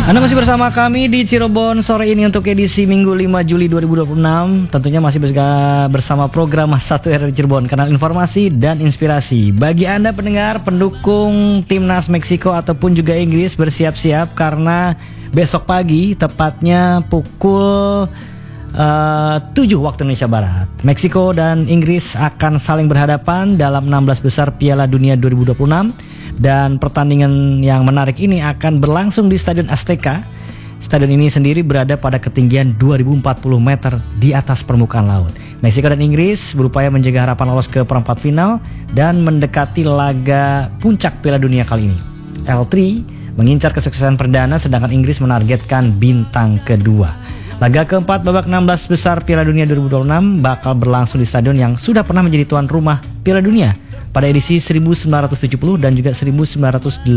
Anda masih bersama kami di Cirebon sore ini untuk edisi Minggu 5 Juli 2026. Tentunya masih bersama program 1 RRI Cirebon, kanal informasi dan inspirasi. Bagi Anda pendengar, pendukung timnas Meksiko ataupun juga Inggris, bersiap-siap karena besok pagi tepatnya pukul 7 waktu Indonesia Barat, Meksiko dan Inggris akan saling berhadapan dalam 16 besar Piala Dunia 2026. Dan pertandingan yang menarik ini akan berlangsung di Stadion Azteca. Stadion ini sendiri berada pada ketinggian 2040 meter di atas permukaan laut. Meksiko dan Inggris berupaya menjaga harapan lolos ke perempat final dan mendekati laga puncak Piala Dunia kali ini. L3 mengincar kesuksesan perdana, sedangkan Inggris menargetkan bintang kedua. Laga keempat babak 16 besar Piala Dunia 2026 bakal berlangsung di stadion yang sudah pernah menjadi tuan rumah Piala Dunia pada edisi 1970 dan juga 1986.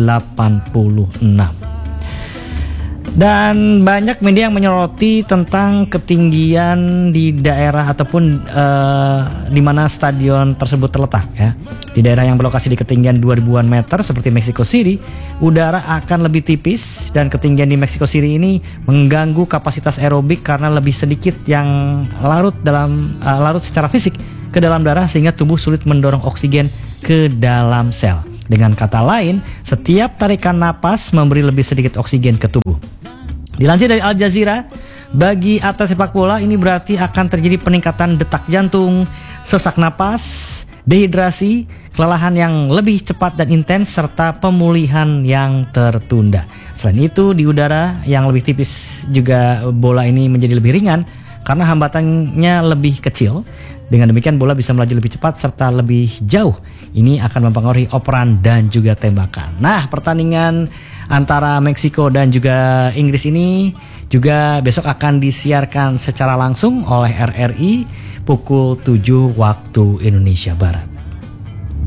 Dan banyak media yang menyoroti tentang ketinggian di daerah ataupun di mana stadion tersebut terletak ya. Di daerah yang berlokasi di ketinggian 2000-an meter seperti Mexico City, udara akan lebih tipis dan ketinggian di Mexico City ini mengganggu kapasitas aerobik karena lebih sedikit yang larut secara fisik ke dalam darah sehingga tubuh sulit mendorong oksigen ke dalam sel. Dengan kata lain, setiap tarikan napas memberi lebih sedikit oksigen ke tubuh. Dilansir dari Al Jazeera, bagi atlet sepak bola ini berarti akan terjadi peningkatan detak jantung, sesak napas, dehidrasi, kelelahan yang lebih cepat dan intens, serta pemulihan yang tertunda. Selain itu, di udara yang lebih tipis juga bola ini menjadi lebih ringan karena hambatannya lebih kecil. Dengan demikian bola bisa melaju lebih cepat serta lebih jauh. Ini akan mempengaruhi operan dan juga tembakan. Nah, pertandingan antara Meksiko dan juga Inggris ini juga besok akan disiarkan secara langsung oleh RRI pukul 7 waktu Indonesia Barat.